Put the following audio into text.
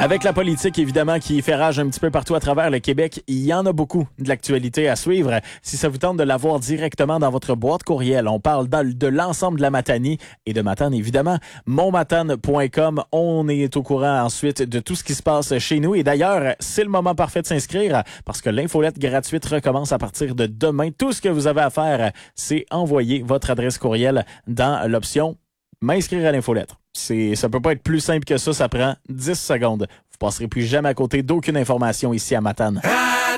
Avec la politique, évidemment, qui fait rage un petit peu partout à travers le Québec, il y en a beaucoup de l'actualité à suivre. Si ça vous tente de l'avoir directement dans votre boîte courriel, on parle de l'ensemble de la Matanie et de Matane, évidemment. Monmatane.com, on est au courant ensuite de tout ce qui se passe chez nous. Et d'ailleurs, c'est le moment parfait de s'inscrire parce que l'infolette gratuite recommence à partir de demain. Tout ce que vous avez à faire, c'est envoyer votre adresse courriel dans l'option m'inscrire à l'infolettre. Ça peut pas être plus simple que ça prend 10 secondes. Vous passerez plus jamais à côté d'aucune information ici à Matane.